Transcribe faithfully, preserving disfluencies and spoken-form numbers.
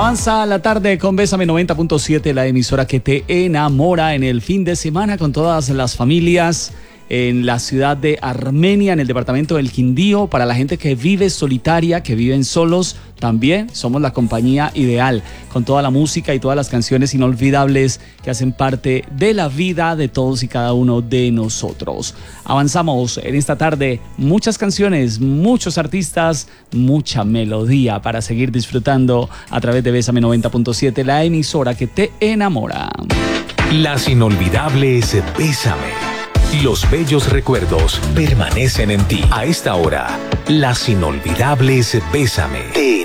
Avanza la tarde con Bésame noventa punto siete, la emisora que te enamora en el fin de semana con todas las familias en la ciudad de Armenia, en el departamento del Quindío. Para la gente que vive solitaria, que viven solos, también somos la compañía ideal, con toda la música y todas las canciones inolvidables que hacen parte de la vida de todos y cada uno de nosotros. Avanzamos en esta tarde, muchas canciones, muchos artistas, mucha melodía para seguir disfrutando a través de Bésame noventa punto siete, la emisora que te enamora. Las inolvidables Bésame. Los bellos recuerdos permanecen en ti. A esta hora, las inolvidables Bésame te